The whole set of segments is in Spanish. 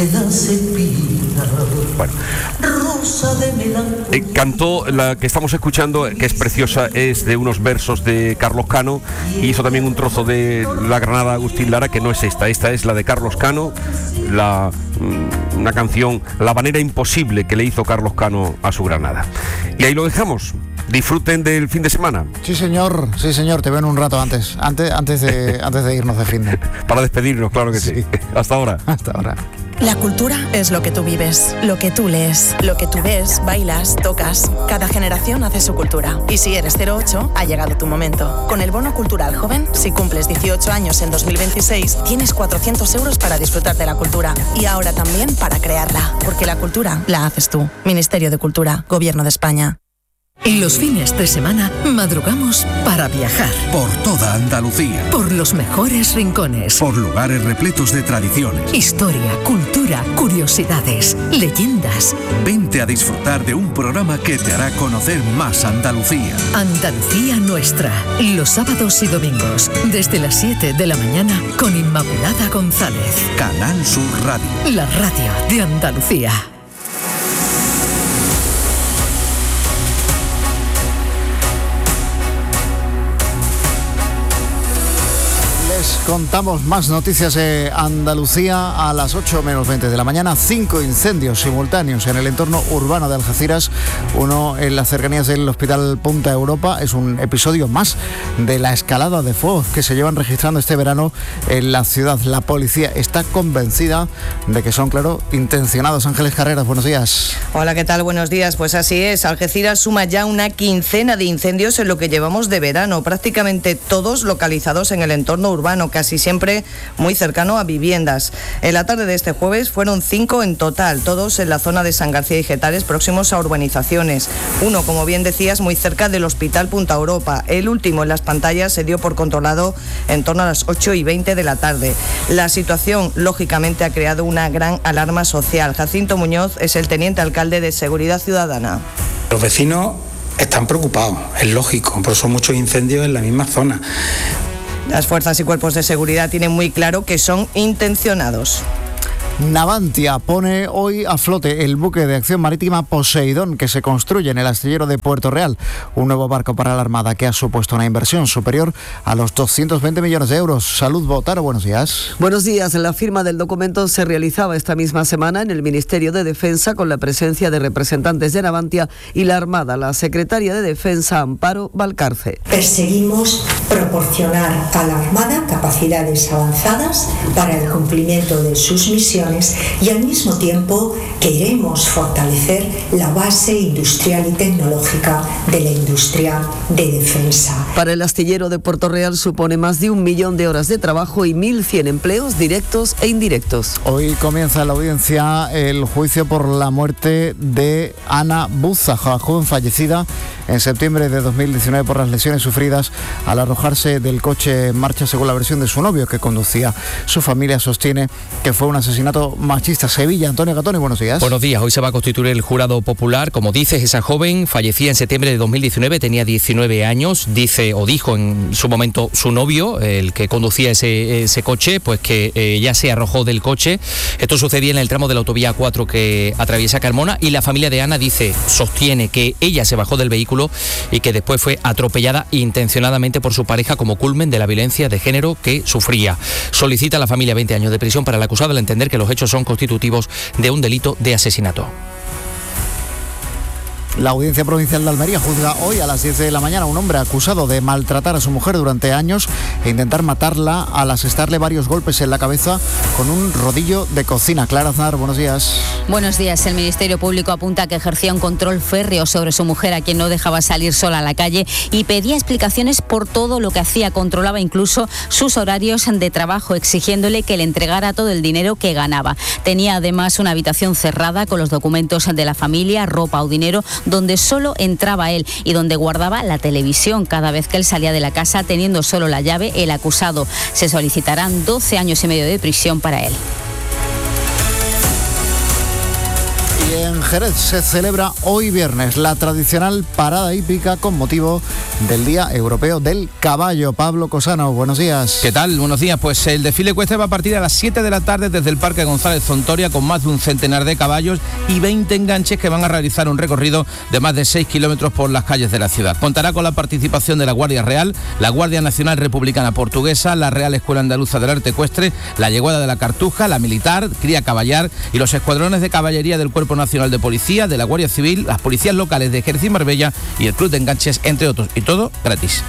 Bueno, cantó la que estamos escuchando, que es preciosa, es de unos versos de Carlos Cano, y hizo también un trozo de La Granada Agustín Lara, que no es esta es la de Carlos Cano, una canción, La Habanera Imposible, que le hizo Carlos Cano a su Granada. Y ahí lo dejamos. Disfruten del fin de semana. Sí, señor, te veo en un rato antes de irnos de fin de. Para despedirnos, claro que sí. Hasta ahora. Hasta ahora. La cultura es lo que tú vives, lo que tú lees, lo que tú ves, bailas, tocas. Cada generación hace su cultura. Y si eres 08, ha llegado tu momento. Con el Bono Cultural Joven, si cumples 18 años en 2026, tienes 400 euros para disfrutar de la cultura. Y ahora también para crearla. Porque la cultura la haces tú. Ministerio de Cultura, Gobierno de España. Los fines de semana madrugamos para viajar. Por toda Andalucía. Por los mejores rincones. Por lugares repletos de tradiciones. Historia, cultura, curiosidades, leyendas. Vente a disfrutar de un programa que te hará conocer más Andalucía. Andalucía Nuestra. Los sábados y domingos, desde las 7 de la mañana, con Inmaculada González. Canal Sur Radio. La radio de Andalucía. Contamos más noticias de Andalucía a las 8 menos 20 de la mañana. 5 incendios simultáneos en el entorno urbano de Algeciras, uno en las cercanías del Hospital Punta Europa. Es un episodio más de la escalada de fuegos que se llevan registrando este verano en la ciudad. La policía está convencida de que son, claro, intencionados. Ángeles Carreras, buenos días. Hola, ¿qué tal? Buenos días. Pues así es, Algeciras suma ya una quincena de incendios en lo que llevamos de verano, prácticamente todos localizados en el entorno urbano, casi siempre muy cercano a viviendas. En la tarde de este jueves fueron 5 en total, todos en la zona de San García y Getares, próximos a urbanizaciones. Uno, como bien decías, muy cerca del Hospital Punta Europa. El último en las pantallas se dio por controlado en torno a las 8:20 de la tarde. La situación, lógicamente, ha creado una gran alarma social. Jacinto Muñoz es el teniente alcalde de Seguridad Ciudadana. Los vecinos están preocupados, es lógico, porque son muchos incendios en la misma zona. Las fuerzas y cuerpos de seguridad tienen muy claro que son intencionados. Navantia pone hoy a flote el buque de acción marítima Poseidón, que se construye en el astillero de Puerto Real, un nuevo barco para la Armada que ha supuesto una inversión superior a los 220 millones de euros. Salud, Botaro, buenos días. Buenos días. La firma del documento se realizaba esta misma semana en el Ministerio de Defensa con la presencia de representantes de Navantia y la Armada, la secretaria de Defensa, Amparo Valcarce. Perseguimos proporcionar a la Armada capacidades avanzadas para el cumplimiento de sus misiones y al mismo tiempo queremos fortalecer la base industrial y tecnológica de la industria de defensa. Para el astillero de Puerto Real supone más de 1 millón de horas de trabajo y 1.100 empleos directos e indirectos. Hoy comienza en la audiencia el juicio por la muerte de Ana Buza, joven fallecida en septiembre de 2019 por las lesiones sufridas al arrojarse del coche en marcha, según la versión de su novio que conducía. Su familia sostiene que fue un asesinato machista. Sevilla, Antonio Catoni, buenos días. Buenos días. Hoy se va a constituir el jurado popular. Como dices, esa joven fallecía en septiembre de 2019, tenía 19 años. Dijo en su momento su novio, el que conducía ese coche, pues que ya se arrojó del coche. Esto sucedía en el tramo de la autovía 4 que atraviesa Carmona, y la familia de Ana sostiene que ella se bajó del vehículo y que después fue atropellada intencionadamente por su pareja como culmen de la violencia de género que sufría. Solicita a la familia 20 años de prisión para el acusado al entender que los hechos son constitutivos de un delito de asesinato. La Audiencia Provincial de Almería juzga hoy a las 10 de la mañana a un hombre acusado de maltratar a su mujer durante años e intentar matarla al asestarle varios golpes en la cabeza con un rodillo de cocina. Clara Aznar, buenos días. Buenos días. El Ministerio Público apunta que ejercía un control férreo sobre su mujer, a quien no dejaba salir sola a la calle y pedía explicaciones por todo lo que hacía. Controlaba incluso sus horarios de trabajo, exigiéndole que le entregara todo el dinero que ganaba. Tenía además una habitación cerrada con los documentos de la familia, ropa o dinero, donde solo entraba él y donde guardaba la televisión. Cada vez que él salía de la casa, teniendo solo la llave, el acusado. Se solicitarán 12 años y medio de prisión para él. Y en Jerez se celebra hoy viernes la tradicional parada hípica con motivo del Día Europeo del Caballo. Pablo Cosano, buenos días. ¿Qué tal? Buenos días. Pues el desfile ecuestre va a partir a las 7 de la tarde desde el Parque González Zontoria con más de un centenar de caballos y 20 enganches que van a realizar un recorrido de más de 6 kilómetros por las calles de la ciudad. Contará con la participación de la Guardia Real, la Guardia Nacional Republicana Portuguesa, la Real Escuela Andaluza del Arte Ecuestre, la Yeguada de la Cartuja, la Militar, Cría Caballar y los escuadrones de caballería del Cuerpo Nacional de Policía, de la Guardia Civil, las policías locales de Jerez y Marbella y el Club de Enganches, entre otros. Y todo gratis.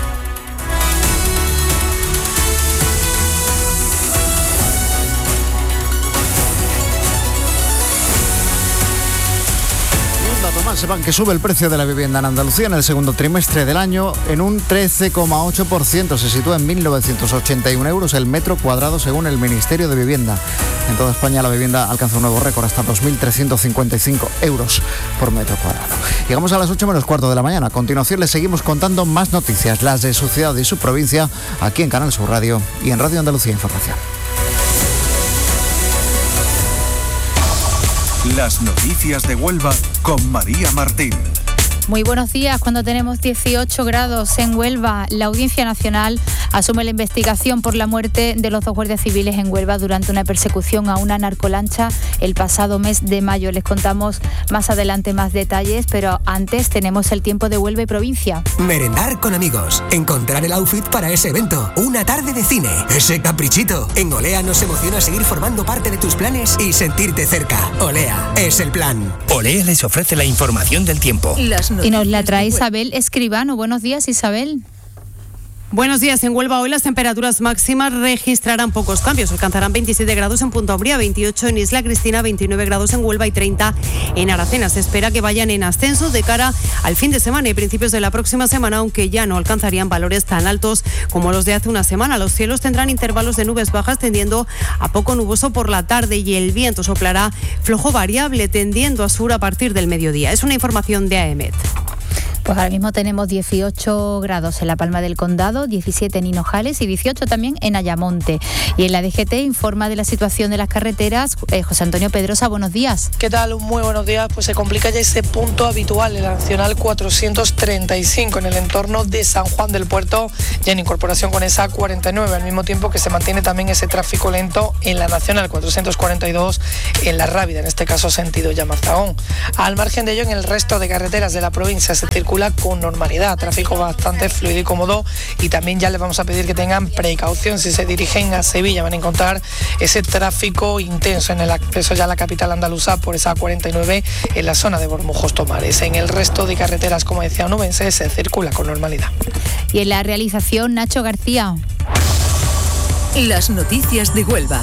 Sepan que sube el precio de la vivienda en Andalucía en el segundo trimestre del año en un 13,8%. Se sitúa en 1.981 euros el metro cuadrado según el Ministerio de Vivienda. En toda España la vivienda alcanza un nuevo récord hasta 2.355 euros por metro cuadrado. Llegamos a las 8 menos cuarto de la mañana. A continuación les seguimos contando más noticias, las de su ciudad y su provincia, aquí en Canal Sur Radio y en Radio Andalucía Información. Las noticias de Huelva con María Martín. Muy buenos días. Cuando tenemos 18 grados en Huelva, la Audiencia Nacional asume la investigación por la muerte de los 2 guardias civiles en Huelva durante una persecución a una narcolancha el pasado mes de mayo. Les contamos más adelante más detalles, pero antes tenemos el tiempo de Huelva y provincia. Merendar con amigos, encontrar el outfit para ese evento, una tarde de cine, ese caprichito. En Olea nos emociona seguir formando parte de tus planes y sentirte cerca. Olea es el plan. Olea les ofrece la información del tiempo. Y nos la trae Isabel Escribano. Buenos días, Isabel. Buenos días. En Huelva hoy las temperaturas máximas registrarán pocos cambios. Alcanzarán 27 grados en Punta Umbría, 28 en Isla Cristina, 29 grados en Huelva y 30 en Aracena. Se espera que vayan en ascenso de cara al fin de semana y principios de la próxima semana, aunque ya no alcanzarían valores tan altos como los de hace una semana. Los cielos tendrán intervalos de nubes bajas tendiendo a poco nuboso por la tarde y el viento soplará flojo variable tendiendo a sur a partir del mediodía. Es una información de AEMET. Pues ahora mismo tenemos 18 grados en La Palma del Condado, 17 en Hinojales y 18 también en Ayamonte. Y en la DGT informa de la situación de las carreteras. José Antonio Pedrosa, buenos días. ¿Qué tal? Muy buenos días. Pues se complica ya ese punto habitual, el Nacional 435 en el entorno de San Juan del Puerto, ya en incorporación con esa 49, al mismo tiempo que se mantiene también ese tráfico lento en la Nacional 442 en La Rábida, en este caso sentido Llamarzahón. Al margen de ello, en el resto de carreteras de la provincia se circula con normalidad, tráfico bastante fluido y cómodo, y también ya les vamos a pedir que tengan precaución si se dirigen a Sevilla. Van a encontrar ese tráfico intenso en el acceso ya a la capital andaluza por esa 49 en la zona de Bormujos Tomares. En el resto de carreteras, como decía Onubense, se circula con normalidad. Y en la realización, Nacho García. Las noticias de Huelva.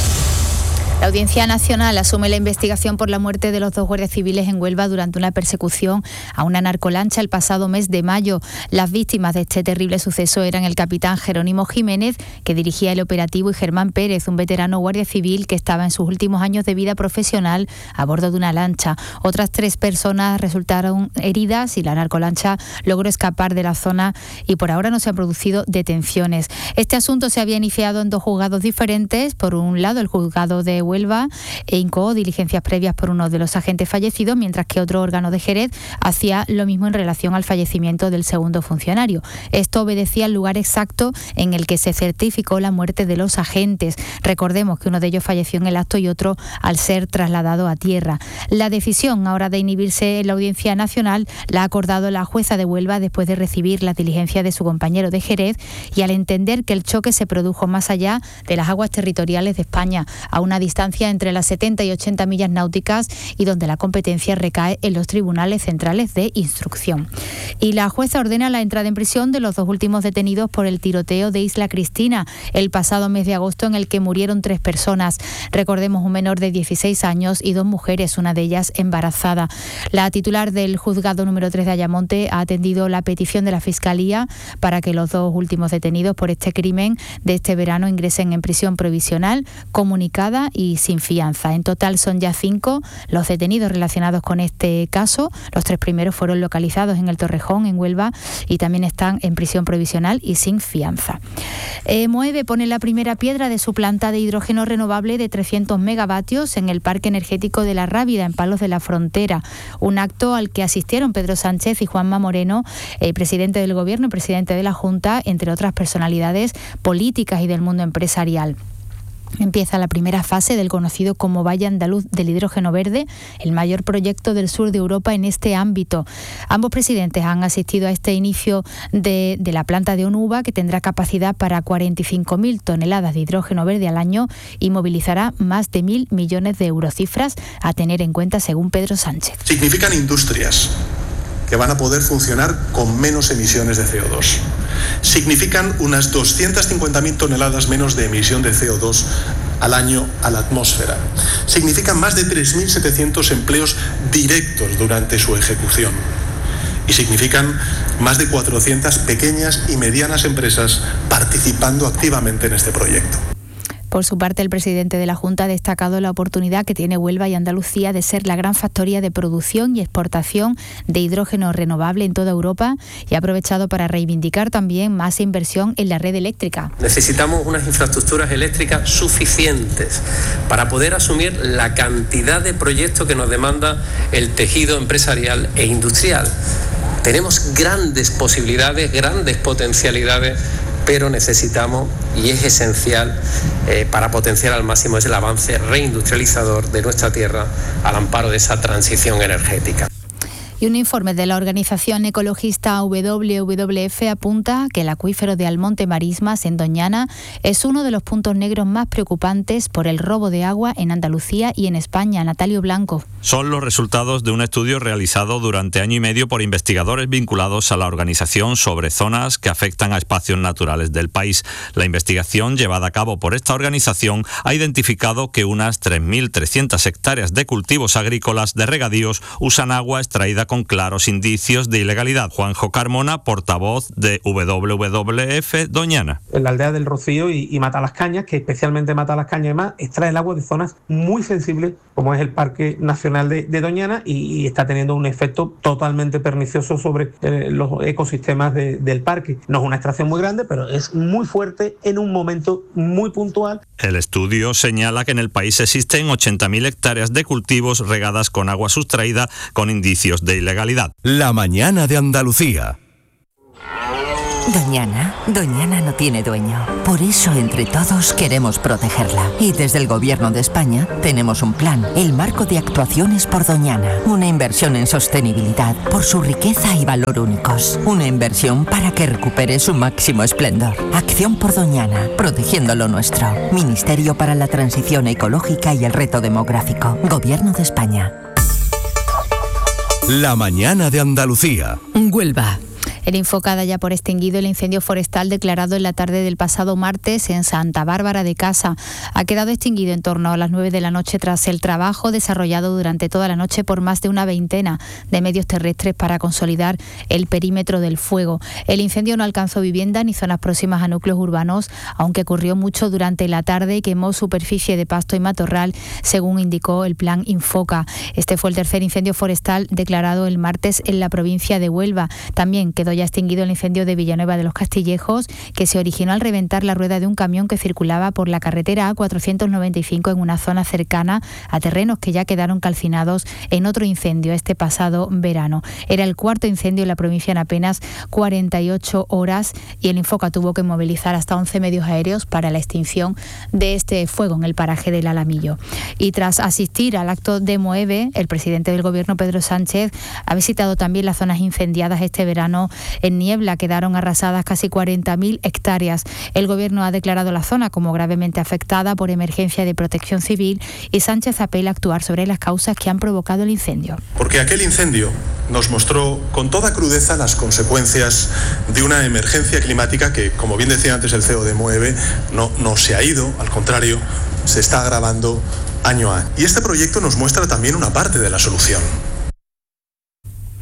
La Audiencia Nacional asume la investigación por la muerte de los 2 guardias civiles en Huelva durante una persecución a una narcolancha el pasado mes de mayo. Las víctimas de este terrible suceso eran el capitán Jerónimo Jiménez, que dirigía el operativo, y Germán Pérez, un veterano guardia civil que estaba en sus últimos años de vida profesional a bordo de una lancha. Otras 3 personas resultaron heridas y la narcolancha logró escapar de la zona y por ahora no se han producido detenciones. Este asunto se había iniciado en 2 juzgados diferentes. Por un lado, el juzgado de Huelva incoó diligencias previas por uno de los agentes fallecidos, mientras que otro órgano de Jerez hacía lo mismo en relación al fallecimiento del segundo funcionario. Esto obedecía al lugar exacto en el que se certificó la muerte de los agentes. Recordemos que uno de ellos falleció en el acto y otro al ser trasladado a tierra. La decisión ahora de inhibirse en la Audiencia Nacional la ha acordado la jueza de Huelva después de recibir la diligencia de su compañero de Jerez y al entender que el choque se produjo más allá de las aguas territoriales de España, a una distancia entre las 70 y 80 millas náuticas, y donde la competencia recae en los tribunales centrales de instrucción. Y la jueza ordena la entrada en prisión de los 2 últimos detenidos por el tiroteo de Isla Cristina el pasado mes de agosto, en el que murieron 3 personas. Recordemos, un menor de 16 años y 2 mujeres, una de ellas embarazada. La titular del juzgado número 3 de Ayamonte ha atendido la petición de la Fiscalía para que los 2 últimos detenidos por este crimen de este verano ingresen en prisión provisional comunicada y y sin fianza. En total son ya 5 los detenidos relacionados con este caso. Los 3 primeros fueron localizados en el Torrejón, en Huelva, y también están en prisión provisional y sin fianza. Moeve pone la primera piedra de su planta de hidrógeno renovable de 300 megavatios en el Parque Energético de La Rábida, en Palos de la Frontera. Un acto al que asistieron Pedro Sánchez y Juanma Moreno, presidente del Gobierno y presidente de la Junta, entre otras personalidades políticas y del mundo empresarial. Empieza la primera fase del conocido como Valle Andaluz del Hidrógeno Verde, el mayor proyecto del sur de Europa en este ámbito. Ambos presidentes han asistido a este inicio de la planta de Onuba, que tendrá capacidad para 45.000 toneladas de hidrógeno verde al año y movilizará más de 1.000 millones de euros, cifras a tener en cuenta según Pedro Sánchez. Significan industrias que van a poder funcionar con menos emisiones de CO2. Significan unas 250.000 toneladas menos de emisión de CO2 al año a la atmósfera. Significan más de 3.700 empleos directos durante su ejecución. Y significan más de 400 pequeñas y medianas empresas participando activamente en este proyecto. Por su parte, el presidente de la Junta ha destacado la oportunidad que tiene Huelva y Andalucía de ser la gran factoría de producción y exportación de hidrógeno renovable en toda Europa y ha aprovechado para reivindicar también más inversión en la red eléctrica. Necesitamos unas infraestructuras eléctricas suficientes para poder asumir la cantidad de proyectos que nos demanda el tejido empresarial e industrial. Tenemos grandes posibilidades, grandes potencialidades, pero necesitamos, y es esencial para potenciar al máximo, es el avance reindustrializador de nuestra tierra al amparo de esa transición energética. Y un informe de la organización ecologista WWF apunta que el acuífero de Almonte Marismas, en Doñana, es uno de los puntos negros más preocupantes por el robo de agua en Andalucía y en España. Natalio Blanco. Son los resultados de un estudio realizado durante año y medio por investigadores vinculados a la organización sobre zonas que afectan a espacios naturales del país. La investigación llevada a cabo por esta organización ha identificado que unas 3.300 hectáreas de cultivos agrícolas de regadíos usan agua extraída con claros indicios de ilegalidad. Juanjo Carmona, portavoz de WWF Doñana. En la aldea del Rocío y Matalascañas, que especialmente Matalascañas además extrae el agua de zonas muy sensibles, como es el Parque Nacional de Doñana, y está teniendo un efecto totalmente pernicioso sobre los ecosistemas del parque. No es una extracción muy grande, pero es muy fuerte en un momento muy puntual. El estudio señala que en el país existen 80.000 hectáreas de cultivos regadas con agua sustraída con indicios de ilegalidad. La mañana de Andalucía. Doñana no tiene dueño. Por eso, entre todos, queremos protegerla. Y desde el Gobierno de España tenemos un plan, el Marco de Actuaciones por Doñana. Una inversión en sostenibilidad por su riqueza y valor únicos. Una inversión para que recupere su máximo esplendor. Acción por Doñana, protegiendo lo nuestro. Ministerio para la Transición Ecológica y el Reto Demográfico. Gobierno de España. La mañana de Andalucía. Huelva. El Infoca da ya por extinguido el incendio forestal declarado en la tarde del pasado martes en Santa Bárbara de Casa. Ha quedado extinguido en torno a las 9 de la noche tras el trabajo desarrollado durante toda la noche por más de una veintena de medios terrestres para consolidar el perímetro del fuego. El incendio no alcanzó viviendas ni zonas próximas a núcleos urbanos, aunque corrió mucho durante la tarde y quemó superficie de pasto y matorral, según indicó el plan Infoca. Este fue el tercer incendio forestal declarado el martes en la provincia de Huelva. También quedó ya extinguido el incendio de Villanueva de los Castillejos, que se originó al reventar la rueda de un camión que circulaba por la carretera A495 en una zona cercana a terrenos que ya quedaron calcinados en otro incendio este pasado verano. Era el cuarto incendio en la provincia en apenas 48 horas y el Infoca tuvo que movilizar hasta 11 medios aéreos para la extinción de este fuego en el paraje del Alamillo. Y tras asistir al acto de Moeve, el presidente del Gobierno, Pedro Sánchez, ha visitado también las zonas incendiadas este verano. En Niebla quedaron arrasadas casi 40.000 hectáreas. El Gobierno ha declarado la zona como gravemente afectada por emergencia de protección civil y Sánchez apela a actuar sobre las causas que han provocado el incendio. Porque aquel incendio nos mostró con toda crudeza las consecuencias de una emergencia climática que, como bien decía antes el CEO de Moeve, no se ha ido, al contrario, se está agravando año a año. Y este proyecto nos muestra también una parte de la solución.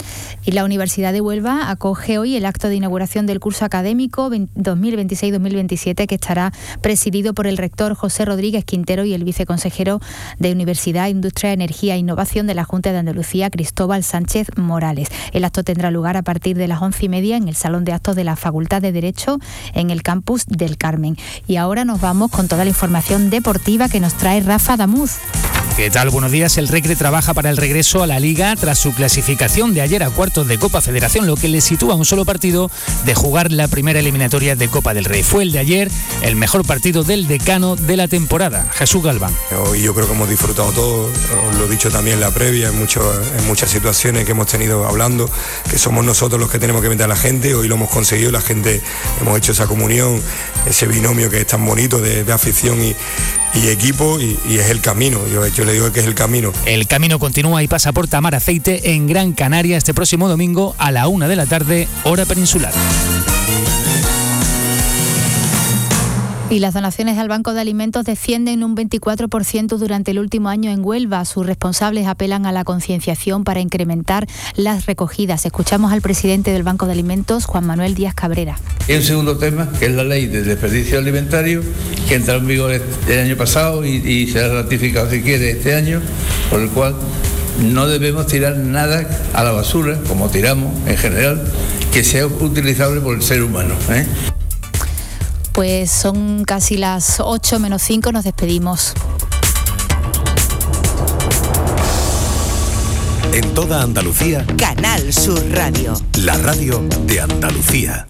Y la Universidad de Huelva acoge hoy el acto de inauguración del curso académico 2026-2027 que estará presidido por el rector José Rodríguez Quintero y el viceconsejero de Universidad, Industria, Energía e Innovación de la Junta de Andalucía, Cristóbal Sánchez Morales. El acto tendrá lugar a partir de las 11:30 en el Salón de Actos de la Facultad de Derecho en el campus del Carmen. Y ahora nos vamos con toda la información deportiva que nos trae Rafa Damuz. ¿Qué tal? Buenos días. El Recre trabaja para el regreso a la Liga tras su clasificación de ayer a cuartos de Copa Federación, lo que le sitúa a un solo partido de jugar la primera eliminatoria de Copa del Rey. Fue el de ayer el mejor partido del decano de la temporada, Jesús Galván. Hoy yo creo que hemos disfrutado todo, os lo he dicho también en la previa, en muchas situaciones que hemos tenido hablando, que somos nosotros los que tenemos que meter a la gente. Hoy lo hemos conseguido, la gente hemos hecho esa comunión, ese binomio que es tan bonito de afición y equipo, y es el camino. Yo le digo que es el camino. El camino continúa y pasa por Tamar Aceite en Gran Canaria este próximo domingo a la 1 de la tarde, hora peninsular. Y las donaciones al Banco de Alimentos descienden un 24% durante el último año en Huelva. Sus responsables apelan a la concienciación para incrementar las recogidas. Escuchamos al presidente del Banco de Alimentos, Juan Manuel Díaz Cabrera. Y un segundo tema, que es la ley de desperdicio alimentario, que entró en vigor el año pasado y se ha ratificado, si quiere, este año, por el cual no debemos tirar nada a la basura, como tiramos en general, que sea utilizable por el ser humano, Pues son casi las 8 menos 5, nos despedimos. En toda Andalucía, Canal Sur Radio. La radio de Andalucía.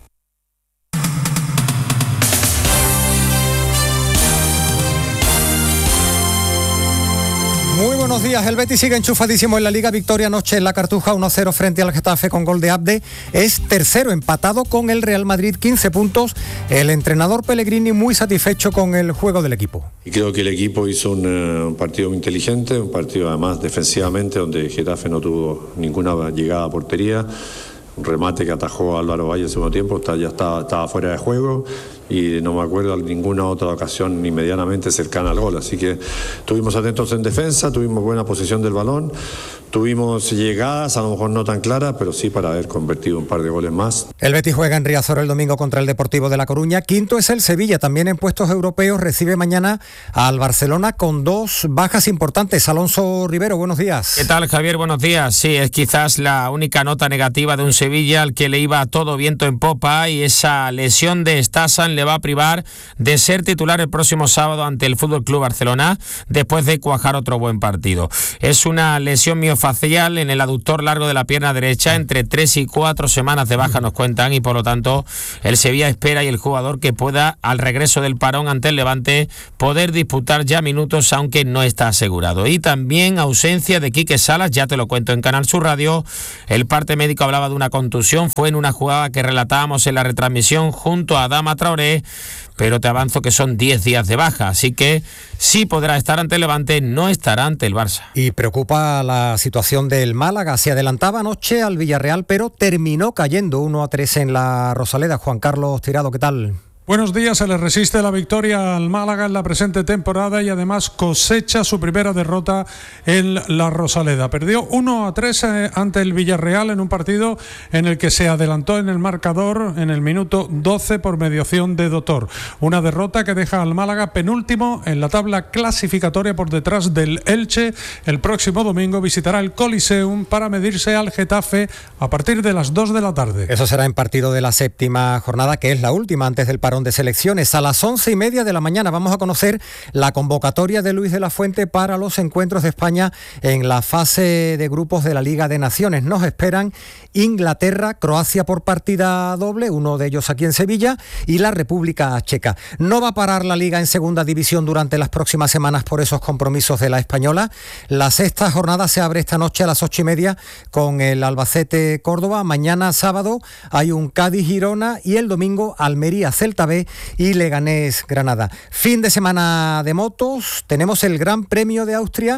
Muy buenos días. El Betis sigue enchufadísimo en la Liga. Victoria anoche en la Cartuja 1-0 frente al Getafe con gol de Abde. Es tercero empatado con el Real Madrid, 15 puntos. El entrenador Pellegrini muy satisfecho con el juego del equipo. Y creo que el equipo hizo un partido muy inteligente, un partido además defensivamente donde Getafe no tuvo ninguna llegada a portería. Un remate que atajó a Álvaro Valle en el segundo tiempo, ya estaba fuera de juego y no me acuerdo de ninguna otra ocasión ni medianamente cercana al gol. Así que estuvimos atentos en defensa, tuvimos buena posición del balón, tuvimos llegadas, a lo mejor no tan claras, pero sí para haber convertido un par de goles más. El Betis juega en Riazor el domingo contra el Deportivo de La Coruña. Quinto es el Sevilla, también en puestos europeos. Recibe mañana al Barcelona con 2 bajas importantes. Alonso Rivero, buenos días. ¿Qué tal, Javier? Buenos días. Sí, es quizás la única nota negativa de un Sevilla al que le iba todo viento en popa, y esa lesión de Stasan le va a privar de ser titular el próximo sábado ante el FC Barcelona después de cuajar otro buen partido. Es una lesión miofacial en el aductor largo de la pierna derecha, entre 3 y 4 semanas de baja nos cuentan, y por lo tanto el Sevilla espera y el jugador que pueda al regreso del parón ante el Levante poder disputar ya minutos, aunque no está asegurado. Y también ausencia de Quique Salas, ya te lo cuento en Canal Sur Radio. El parte médico hablaba de una contusión, fue en una jugada que relatábamos en la retransmisión junto a Adama Traoré, pero te avanzo que son 10 días de baja, así que sí podrá estar ante el Levante, no estará ante el Barça. Y preocupa la situación del Málaga. Se adelantaba anoche al Villarreal, pero terminó cayendo 1-3 en la Rosaleda. Juan Carlos Tirado, ¿qué tal? Buenos días. Se le resiste la victoria al Málaga en la presente temporada y además cosecha su primera derrota en la Rosaleda. Perdió 1-3 ante el Villarreal en un partido en el que se adelantó en el marcador en el minuto 12 por mediación de Dotor. Una derrota que deja al Málaga penúltimo en la tabla clasificatoria por detrás del Elche. El próximo domingo visitará el Coliseum para medirse al Getafe a partir de las 2 de la tarde. Eso será en partido de la séptima jornada, que es la última antes del parón de selecciones. A las 11:30 de la mañana vamos a conocer la convocatoria de Luis de la Fuente para los encuentros de España en la fase de grupos de la Liga de Naciones. Nos esperan Inglaterra, Croacia por partida doble, uno de ellos aquí en Sevilla, y la República Checa. No va a parar la Liga en segunda división durante las próximas semanas por esos compromisos de la española. La sexta jornada se abre esta noche a las 8:30 con el Albacete Córdoba. Mañana sábado hay un Cádiz Girona y el domingo Almería Celta B y Leganés Granada. Fin de semana de motos, tenemos el Gran Premio de Austria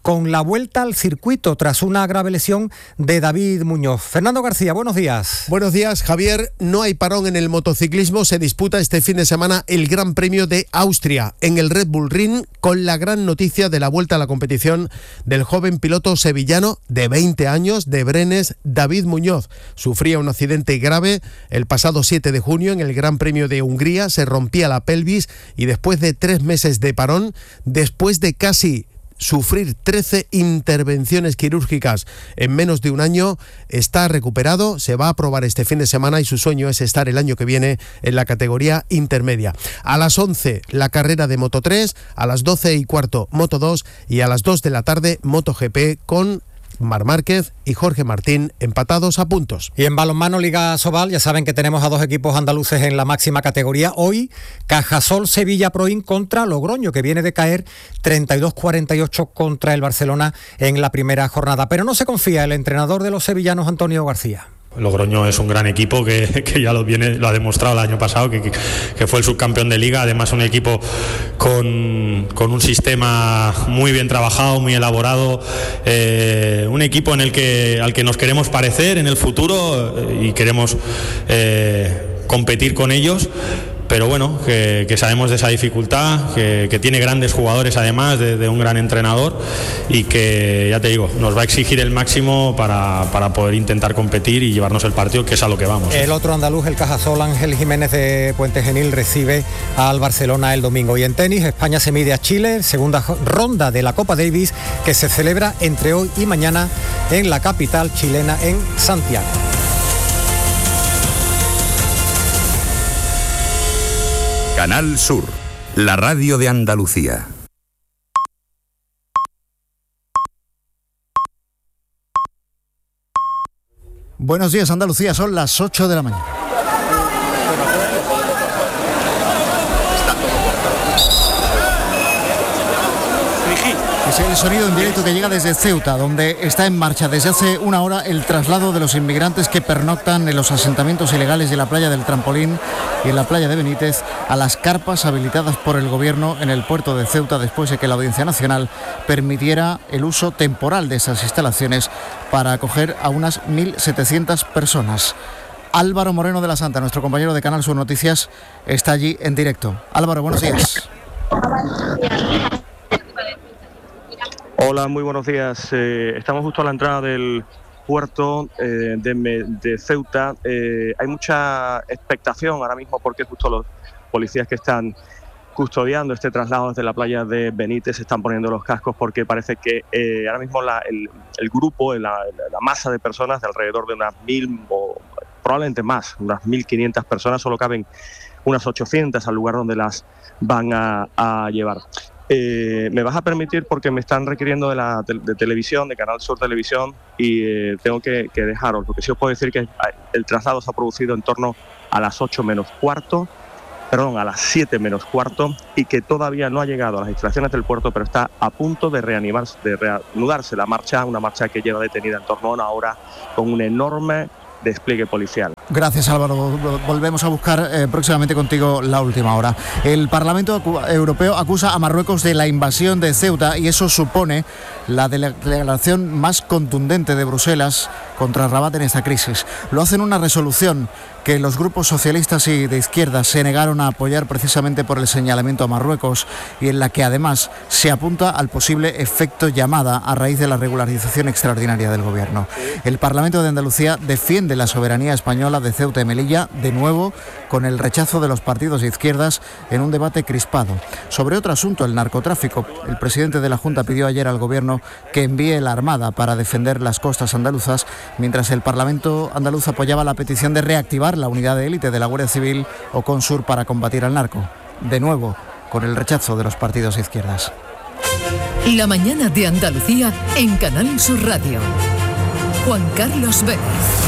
con la vuelta al circuito tras una grave lesión de David Muñoz. Fernando García, buenos días. Buenos días, Javier. No hay parón en el motociclismo. Se disputa este fin de semana el Gran Premio de Austria en el Red Bull Ring, con la gran noticia de la vuelta a la competición del joven piloto sevillano de 20 años de Brenes, David Muñoz. Sufría un accidente grave el pasado 7 de junio en el Gran Premio de Hungría. Se rompía la pelvis y después de 3 meses de parón, después de casi sufrir 13 intervenciones quirúrgicas en menos de un año, está recuperado, se va a probar este fin de semana y su sueño es estar el año que viene en la categoría intermedia. A las 11 la carrera de Moto 3, a las 12:15 Moto 2 y a las 2 de la tarde MotoGP con Marc Márquez y Jorge Martín empatados a puntos. Y en balonmano Liga Sobal, ya saben que tenemos a 2 equipos andaluces en la máxima categoría. Hoy, Cajasol Sevilla Proin contra Logroño, que viene de caer 32-48 contra el Barcelona en la primera jornada. Pero no se confía el entrenador de los sevillanos, Antonio García. Logroño es un gran equipo que ya lo ha demostrado el año pasado, que fue el subcampeón de Liga. Además, un equipo con un sistema muy bien trabajado, muy elaborado, un equipo al que nos queremos parecer en el futuro y queremos competir con ellos. Pero bueno, que sabemos de esa dificultad, que tiene grandes jugadores además de un gran entrenador y que, ya te digo, nos va a exigir el máximo para poder intentar competir y llevarnos el partido, que es a lo que vamos. El otro andaluz, el Cajasol, Ángel Jiménez de Puente Genil, recibe al Barcelona el domingo. Y en tenis, España se mide a Chile, segunda ronda de la Copa Davis, que se celebra entre hoy y mañana en la capital chilena, en Santiago. Canal Sur, la radio de Andalucía. Buenos días, Andalucía, son las 8 de la mañana. Es el sonido en directo que llega desde Ceuta, donde está en marcha desde hace una hora el traslado de los inmigrantes que pernoctan en los asentamientos ilegales de la playa del Trampolín y en la playa de Benítez a las carpas habilitadas por el gobierno en el puerto de Ceuta, después de que la Audiencia Nacional permitiera el uso temporal de esas instalaciones para acoger a unas 1.700 personas. Álvaro Moreno de la Santa, nuestro compañero de Canal Sur Noticias, está allí en directo. Álvaro, buenos días. Hola, muy buenos días. Estamos justo a la entrada del puerto de Ceuta. Hay mucha expectación ahora mismo porque justo los policías que están custodiando este traslado desde la playa de Benítez se están poniendo los cascos, porque parece que ahora mismo el grupo, la masa de personas, de alrededor de unas 1.000 o probablemente más, unas 1.500 personas, solo caben unas 800 al lugar donde las van a llevar. Me vas a permitir, porque me están requiriendo de televisión, de Canal Sur Televisión, y tengo que dejaros. Lo que sí os puedo decir que el traslado se ha producido en torno a las 8 menos cuarto, a las 7 menos cuarto, y que todavía no ha llegado a las instalaciones del puerto, pero está a punto de reanudarse la marcha, una marcha que lleva detenida en torno a una hora con un enorme despliegue policial. Gracias, Álvaro. Volvemos a buscar próximamente contigo la última hora. El Parlamento Europeo acusa a Marruecos de la invasión de Ceuta y eso supone la declaración más contundente de Bruselas contra Rabat en esta crisis. Lo hace en una resolución que los grupos socialistas y de izquierda se negaron a apoyar precisamente por el señalamiento a Marruecos, y en la que además se apunta al posible efecto llamada a raíz de la regularización extraordinaria del gobierno. El Parlamento de Andalucía defiende la soberanía española de Ceuta y Melilla, de nuevo con el rechazo de los partidos de izquierdas en un debate crispado. Sobre otro asunto, el narcotráfico, el presidente de la Junta pidió ayer al gobierno que envíe la Armada para defender las costas andaluzas, mientras el Parlamento andaluz apoyaba la petición de reactivar la unidad de élite de la Guardia Civil o Consur para combatir al narco. De nuevo, con el rechazo de los partidos de izquierdas. La mañana de Andalucía en Canal Sur Radio. Juan Carlos Vélez.